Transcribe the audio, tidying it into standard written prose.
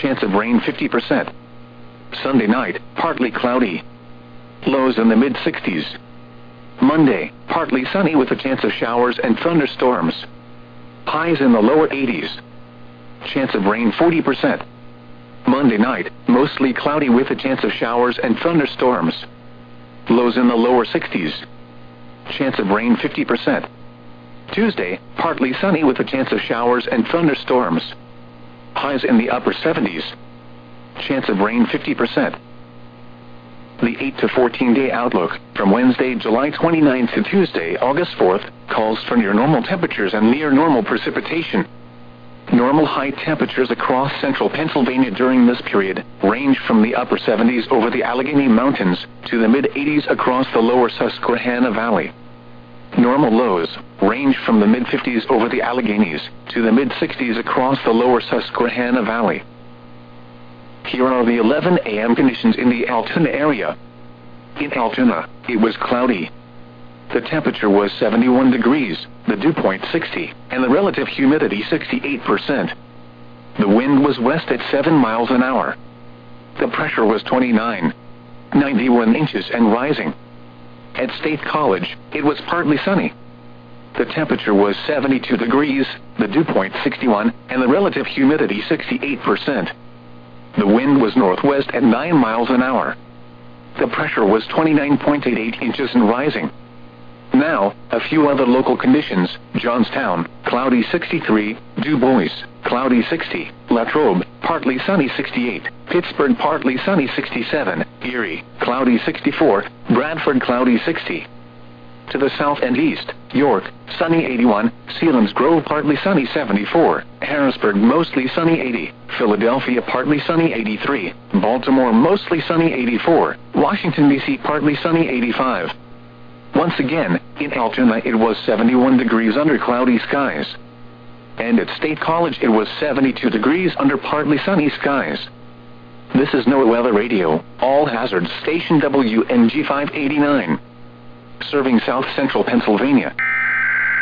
chance of rain 50%. Sunday night, partly cloudy. Lows in the mid-60s. Monday, partly sunny with a chance of showers and thunderstorms. Highs in the lower 80s. Chance of rain 40%. Monday night, mostly cloudy with a chance of showers and thunderstorms. Lows in the lower 60s. Chance of rain 50%. Tuesday, partly sunny with a chance of showers and thunderstorms. Highs in the upper 70s. Chance of rain 50%. The 8 to 14 day outlook, from Wednesday, July 29th to Tuesday, August 4th, calls for near normal temperatures and near normal precipitation. Normal high temperatures across central Pennsylvania during this period range from the upper 70s over the Allegheny Mountains to the mid-80s across the lower Susquehanna Valley. Normal lows range from the mid-50s over the Alleghenies to the mid-60s across the lower Susquehanna Valley. Here are the 11 a.m. conditions in the Altoona area. In Altoona, it was cloudy. The temperature was 71 degrees, the dew point 60, and the relative humidity 68%. The wind was west at 7 miles an hour. The pressure was 91 inches and rising. At State College, it was partly sunny. The temperature was 72 degrees, the dew point 61, and the relative humidity 68%. The wind was northwest at 9 miles an hour. The pressure was 29.88 inches and rising. Now, a few other local conditions: Johnstown, cloudy 63, Du Bois, cloudy 60, Latrobe, partly sunny 68, Pittsburgh, partly sunny 67, Erie, cloudy 64, Bradford, cloudy 60. To the south and east, York, sunny 81, Selinsgrove, partly sunny 74, Harrisburg, mostly sunny 80, Philadelphia, partly sunny 83, Baltimore, mostly sunny 84, Washington, D.C., partly sunny 85. Once again, in Altoona it was 71 degrees under cloudy skies. And at State College it was 72 degrees under partly sunny skies. This is NOAA Weather Radio, all hazards, station WNG 589. Serving South Central Pennsylvania.